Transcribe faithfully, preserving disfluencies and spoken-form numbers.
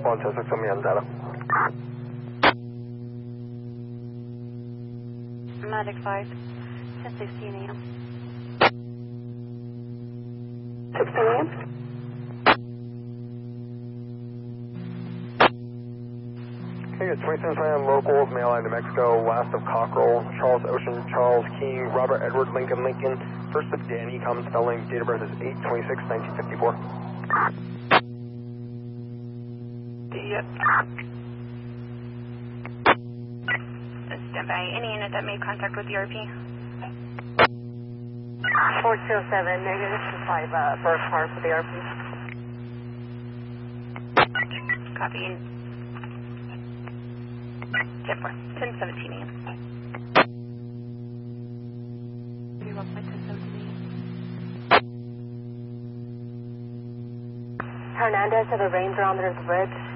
one two six, send me on data. Magic five, ten sixteen a m sixteen a m Okay, good. twenty-seven Slam locals, mail line to Mexico, west of Cockrell, Charles Ocean, Charles King, Robert Edward Lincoln Lincoln, first of Danny, common spelling, date of birth is eight twenty-six nineteen fifty-four. Yep. Stand by. Any unit that made contact with the R P? four two seven, negative five, uh, birth car for the R P. Copy. Jet four, ten seventeen a m You're welcome, ten seventeen a m Hernandez have a Ranger on the bridge.